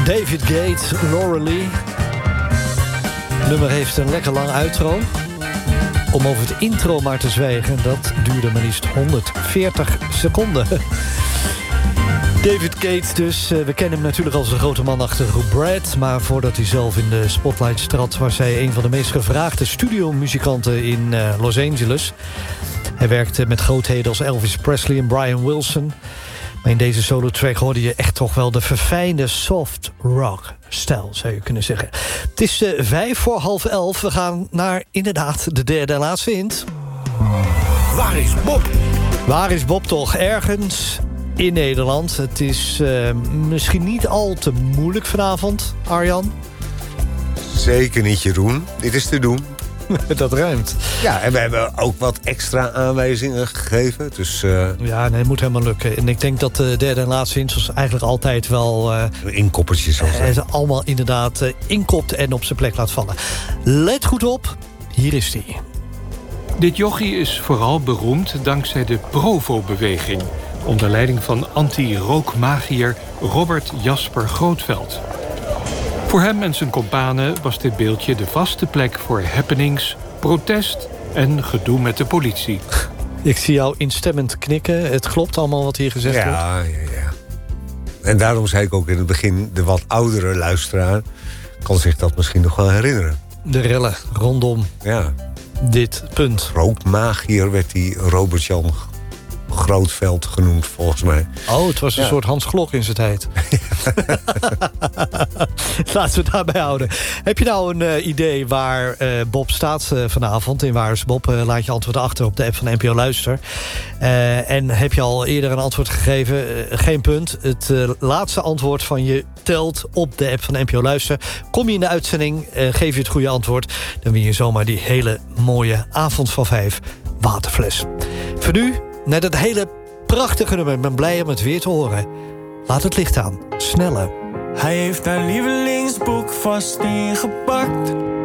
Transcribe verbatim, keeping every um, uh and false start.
David Gates, Laura Lee. Het nummer heeft een lekker lang outro. Om over het intro maar te zwijgen, dat duurde maar liefst honderdveertig seconden. David Gates dus, we kennen hem natuurlijk als de grote man achter groep Brad, maar voordat hij zelf in de spotlight trad was hij een van de meest gevraagde studiomuzikanten in uh, Los Angeles. Hij werkte met grootheden als Elvis Presley en Brian Wilson. Maar in deze solo-track hoorde je echt toch wel de verfijnde soft rock stijl, zou je kunnen zeggen. Het is uh, vijf voor half elf. We gaan naar inderdaad de derde en laatste hint. Waar is Bob? Waar is Bob toch? Ergens in Nederland. Het is uh, misschien niet al te moeilijk vanavond, Arjan. Zeker niet, Jeroen. Dit is te doen. Dat ruimt. Ja, en we hebben ook wat extra aanwijzingen gegeven. Dus, uh... ja, nee, het moet helemaal lukken. En ik denk dat de derde en laatste hint zoals eigenlijk altijd wel... Uh, inkoppertjes zal zijn. En ze allemaal inderdaad uh, inkopt en op zijn plek laat vallen. Let goed op, hier is die. Dit jochie is vooral beroemd dankzij de Provo-beweging, onder leiding van anti-rookmagier Robert Jasper Grootveld. Voor hem en zijn kompanen was dit beeldje de vaste plek voor happenings, protest en gedoe met de politie. Ik zie jou instemmend knikken. Het klopt allemaal wat hier gezegd ja, wordt. Ja, ja. En daarom zei ik ook in het begin, de wat oudere luisteraar kan zich dat misschien nog wel herinneren. De rellen rondom ja. dit punt. Rookmagier werd die Robert-Jan Grootveld genoemd, volgens mij. Oh, het was een ja. soort Hans Klok in zijn tijd. Laten we het daarbij houden. Heb je nou een uh, idee waar uh, Bob staat uh, vanavond? In Waar is Bob? Uh, laat je antwoord achter op de app van N P O Luister. Uh, en heb je al eerder een antwoord gegeven? Uh, geen punt. Het uh, laatste antwoord van je telt op de app van N P O Luister. Kom je in de uitzending, uh, geef je het goede antwoord, dan win je zomaar die hele mooie avond van vijf waterfles. Voor nu, net het hele prachtige nummer. Ik ben blij om het weer te horen. Laat het licht aan. Sneller. Hij heeft haar lievelingsboek vast ingepakt.